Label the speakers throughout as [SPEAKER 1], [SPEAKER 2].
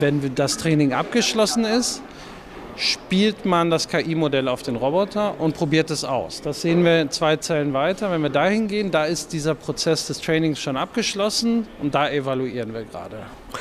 [SPEAKER 1] Wenn das Training abgeschlossen ist, spielt man das KI-Modell auf den Roboter und probiert es aus. Das sehen wir 2 Zellen weiter. Wenn wir dahin gehen, da ist dieser Prozess des Trainings schon abgeschlossen und da evaluieren wir gerade.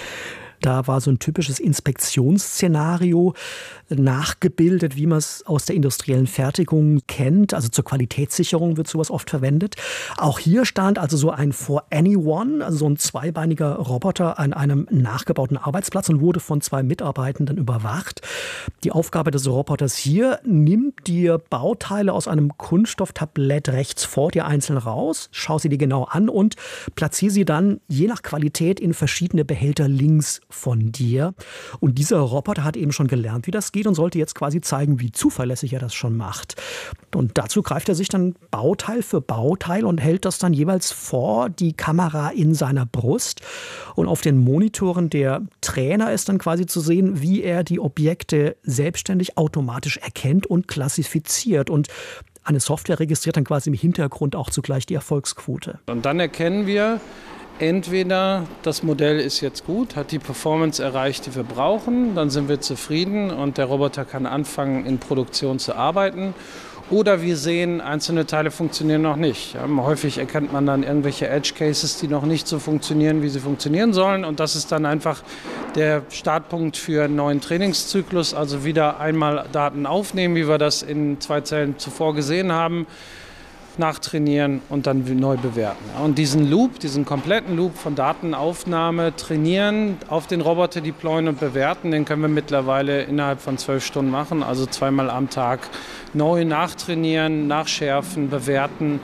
[SPEAKER 2] Da war so ein typisches Inspektionsszenario nachgebildet, wie man es aus der industriellen Fertigung kennt. Also zur Qualitätssicherung wird sowas oft verwendet. Auch hier stand also so ein For Anyone, also so ein zweibeiniger Roboter an einem nachgebauten Arbeitsplatz und wurde von 2 Mitarbeitenden überwacht. Die Aufgabe des Roboters hier: nimm dir Bauteile aus einem Kunststofftablett rechts vor dir einzeln raus, schau sie dir genau an und platziere sie dann je nach Qualität in verschiedene Behälter links von dir. Und dieser Roboter hat eben schon gelernt, wie das geht und sollte jetzt quasi zeigen, wie zuverlässig er das schon macht. Und dazu greift er sich dann Bauteil für Bauteil und hält das dann jeweils vor die Kamera in seiner Brust. Und auf den Monitoren der Trainer ist dann quasi zu sehen, wie er die Objekte selbstständig automatisch erkennt und klassifiziert. Und eine Software registriert dann quasi im Hintergrund auch zugleich die Erfolgsquote.
[SPEAKER 1] Und dann erkennen wir, entweder das Modell ist jetzt gut, hat die Performance erreicht, die wir brauchen, dann sind wir zufrieden und der Roboter kann anfangen, in Produktion zu arbeiten. Oder wir sehen, einzelne Teile funktionieren noch nicht. Häufig erkennt man dann irgendwelche Edge Cases, die noch nicht so funktionieren, wie sie funktionieren sollen. Und das ist dann einfach der Startpunkt für einen neuen Trainingszyklus. Also wieder einmal Daten aufnehmen, wie wir das in 2 Zellen zuvor gesehen haben, nachtrainieren und dann neu bewerten. Und diesen Loop, diesen kompletten Loop von Datenaufnahme, trainieren, auf den Roboter deployen und bewerten, den können wir mittlerweile innerhalb von 12 Stunden machen, also 2-mal am Tag neu nachtrainieren, nachschärfen, bewerten.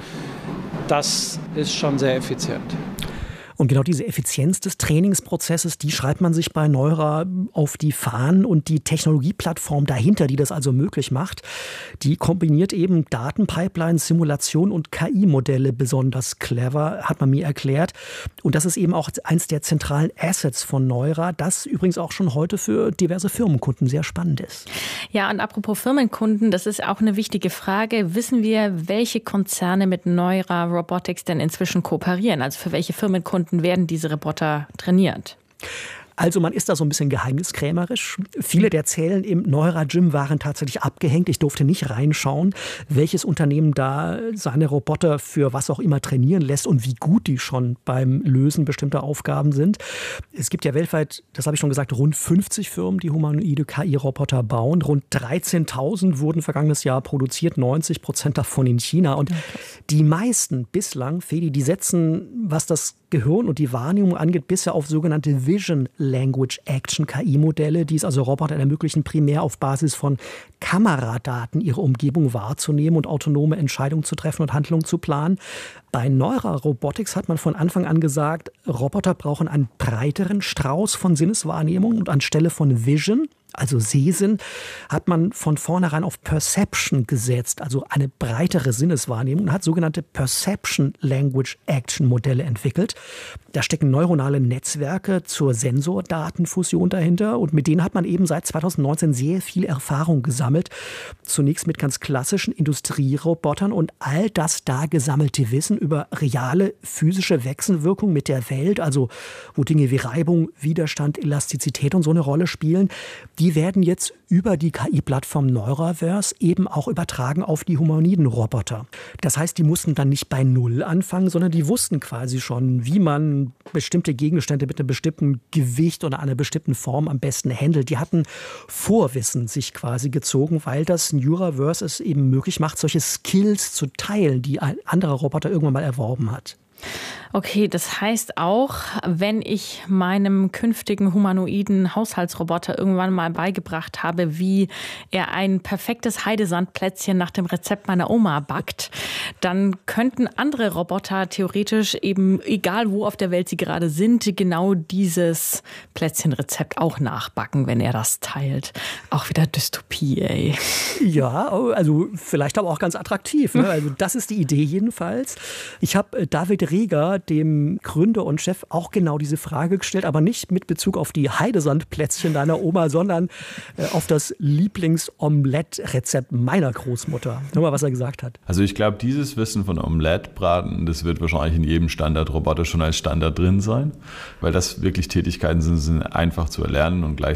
[SPEAKER 1] Das ist schon sehr effizient.
[SPEAKER 2] Und genau diese Effizienz des Trainingsprozesses, die schreibt man sich bei Neura auf die Fahnen, und die Technologieplattform dahinter, die das also möglich macht, die kombiniert eben Datenpipelines, Simulation und KI-Modelle besonders clever, hat man mir erklärt. Und das ist eben auch eins der zentralen Assets von Neura, das übrigens auch schon heute für diverse Firmenkunden sehr spannend ist.
[SPEAKER 3] Ja, und apropos Firmenkunden, das ist auch eine wichtige Frage. Wissen wir, welche Konzerne mit Neura Robotics denn inzwischen kooperieren? Also für welche Firmenkunden werden diese Roboter trainiert?
[SPEAKER 2] Also man ist da so ein bisschen geheimniskrämerisch. Viele der Zellen im Neura Gym waren tatsächlich abgehängt. Ich durfte nicht reinschauen, welches Unternehmen da seine Roboter für was auch immer trainieren lässt und wie gut die schon beim Lösen bestimmter Aufgaben sind. Es gibt ja weltweit, das habe ich schon gesagt, rund 50 Firmen, die humanoide KI-Roboter bauen. Rund 13.000 wurden vergangenes Jahr produziert, 90% davon in China. Und die meisten bislang, Fedi, die setzen, was das Gehirn und die Wahrnehmung angeht, bisher auf sogenannte Vision Language Action KI-Modelle, die es also Robotern ermöglichen, primär auf Basis von Kameradaten ihre Umgebung wahrzunehmen und autonome Entscheidungen zu treffen und Handlungen zu planen. Bei Neura Robotics hat man von Anfang an gesagt, Roboter brauchen einen breiteren Strauß von Sinneswahrnehmung, und anstelle von Vision, also Sehsinn, hat man von vornherein auf Perception gesetzt, also eine breitere Sinneswahrnehmung, und hat sogenannte Perception Language Action Modelle entwickelt. Da stecken neuronale Netzwerke zur Sensordatenfusion dahinter, und mit denen hat man eben seit 2019 sehr viel Erfahrung gesammelt. Zunächst mit ganz klassischen Industrierobotern, und all das da gesammelte Wissen über reale physische Wechselwirkungen mit der Welt, also wo Dinge wie Reibung, Widerstand, Elastizität und so eine Rolle spielen, die werden jetzt über die KI-Plattform Neuraverse eben auch übertragen auf die humanoiden Roboter. Das heißt, die mussten dann nicht bei Null anfangen, sondern die wussten quasi schon, wie man bestimmte Gegenstände mit einem bestimmten Gewicht oder einer bestimmten Form am besten handelt. Die hatten Vorwissen sich quasi gezogen, weil das Neuraverse es eben möglich macht, solche Skills zu teilen, die ein anderer Roboter irgendwann mal erworben hat.
[SPEAKER 3] Okay, das heißt auch, wenn ich meinem künftigen humanoiden Haushaltsroboter irgendwann mal beigebracht habe, wie er ein perfektes Heidesandplätzchen nach dem Rezept meiner Oma backt, dann könnten andere Roboter theoretisch eben, egal wo auf der Welt sie gerade sind, genau dieses Plätzchenrezept auch nachbacken, wenn er das teilt. Auch wieder Dystopie, ey.
[SPEAKER 2] Ja, also vielleicht aber auch ganz attraktiv, ne? Also das ist die Idee jedenfalls. Ich habe David Greger, dem Gründer und Chef, auch genau diese Frage gestellt, aber nicht mit Bezug auf die Heidesandplätzchen deiner Oma, sondern auf das Lieblingsomelett-Rezept meiner Großmutter. Hör mal, was er gesagt hat.
[SPEAKER 4] Also ich glaube, dieses Wissen von Omelettbraten, das wird wahrscheinlich in jedem Standardroboter schon als Standard drin sein, weil das wirklich Tätigkeiten sind einfach zu erlernen und gleich